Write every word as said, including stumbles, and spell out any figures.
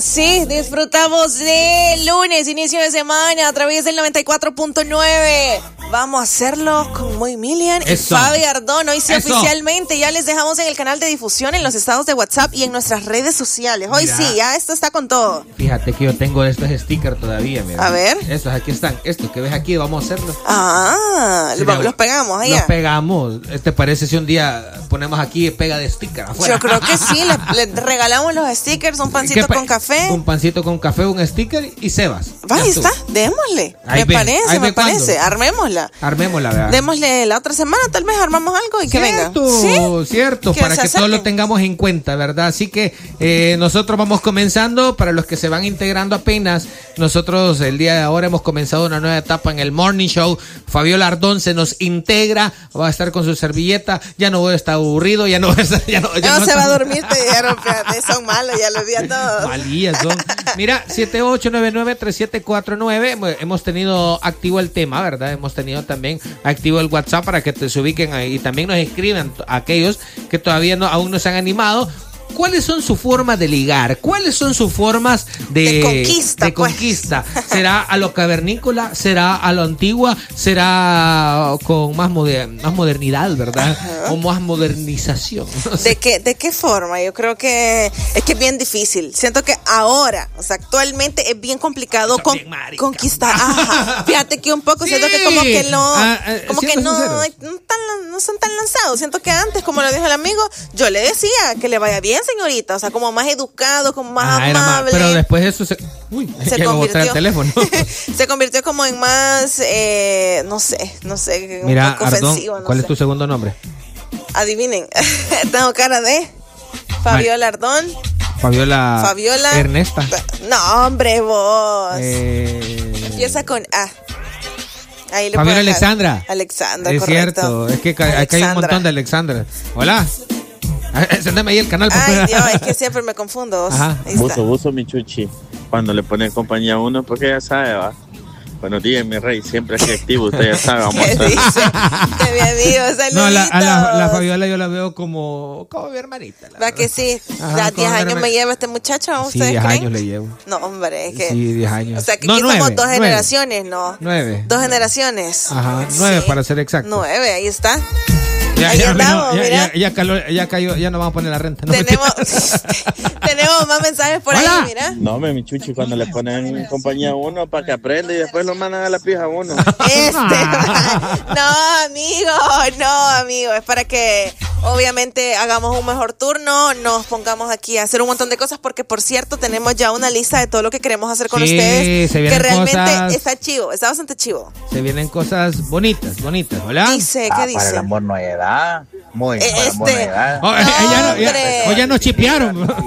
Sí, disfrutamos de lunes, inicio de semana a través del noventa y cuatro punto nueve. Vamos a hacerlo con Moy Milian y Fabi Ardón. Hoy sí, Eso. oficialmente ya les dejamos en el canal de difusión, en los estados de WhatsApp y en nuestras redes sociales. Hoy mira, sí, ya esto está con todo. Fíjate que yo tengo estos stickers todavía, mira. A ver. Estos aquí están, estos que ves aquí, vamos a hacerlos. Ah, sí, los, los pegamos allá. Los pegamos. ¿Te parece si un día ponemos aquí pega de sticker afuera? Yo creo que sí, le, le regalamos los stickers, un pancito con café. Un pancito con café, un sticker y Sebas. Ahí está, démosle. Ahí me ve, parece, me parece. ¿Cuándo? Armémosla. Armémosla, ¿verdad? Démosle la otra semana, tal vez armamos algo y que cierto, venga. ¿Sí? Cierto, para que todos lo tengamos en cuenta, ¿verdad? Así que eh, nosotros vamos comenzando, para los que se van integrando apenas, nosotros el día de ahora hemos comenzado una nueva etapa en el Morning Show. Fabiola Ardón se nos integra, va a estar con su servilleta, ya no voy a estar aburrido, ya no voy a estar, ya no, ya no, no se está... va a dormir, te dijeron, fíjate, son malos, ya los vi a todos. Malías son. Mira, siete ocho nueve nueve tres siete cuatro nueve, hemos tenido activo el tema, ¿verdad? Hemos tenido también activo el WhatsApp para que te, se ubiquen ahí y también nos escriban a aquellos que todavía no, aún no se han animado. ¿Cuáles son sus formas de ligar? ¿Cuáles son sus formas de, de conquista? De pues. conquista? ¿Será a lo cavernícola? ¿Será a lo antigua? ¿Será con más, moder, más modernidad, verdad? Ajá. ¿O más modernización? No sé. ¿De qué, ¿De qué forma? Yo creo que es que es bien difícil. Siento que ahora, o sea, actualmente es bien complicado con, conquistar. Ajá. Fíjate que un poco sí. siento que como que no, ah, eh, como que no, no, tan, no son tan lanzados. Siento que antes, como lo dijo el amigo, yo le decía que le vaya bien, señorita, o sea, como más educado, como más ah, amable. Más, pero después eso se, uy, se convirtió, el teléfono. se convirtió como en más, eh, no sé, no sé, mira, un poco Ardón, ofensivo. No ¿cuál sé. es tu segundo nombre? Adivinen, tengo cara de Fabiola Ardón. Fabiola. Fabiola. Ernesta. No, hombre, vos. Eh... Empieza con A. Ahí le Fabiola Alexandra. Alexandra, es correcto. cierto, es que acá hay un montón de Alexandra. Hola. Encéndeme ahí el canal. Ay, Dios, es que siempre me confundo. Buzo, buzo, mi chuchi. Cuando le pone compañía a uno, porque ya sabe, va. Buenos días, mi rey. Siempre aquí activo, usted ya sabe. Vamos ¿Qué a dice? De mi amigo, saluditos. No, la, a la, la Fabiola yo la veo como, como mi hermanita. ¿Va que sí? Ajá, diez años me lleva este muchacho, ¿ustedes sí, diez creen? años le llevo. No, hombre, es que... Sí, diez años. O sea, que no, aquí nueve, somos dos nueve. generaciones, ¿no? Nueve. Dos generaciones. Ajá, nueve sí. Para ser exacto. Nueve, ahí está. Ya, ahí ya, andamos, ya, mira. Ya, ya, caló, ya cayó, ya no vamos a poner la renta. ¿No? Tenemos, tenemos más mensajes por Hola. ahí, mira. No, mi chuchi, cuando le ponen compañía a uno para que aprenda y después lo mandan a la pija a uno. Este, no, amigo, no, amigo, es para que obviamente hagamos un mejor turno, nos pongamos aquí a hacer un montón de cosas, porque por cierto tenemos ya una lista de todo lo que queremos hacer con sí, ustedes, se que realmente cosas, está chivo, está bastante chivo. Se vienen cosas bonitas, bonitas, ¿hola? Dice, ¿qué ah, dice? Para el amor no hay edad, muy, este, para el amor no hay edad. Oh, no, ya, no, ya, o ya nos chipearon.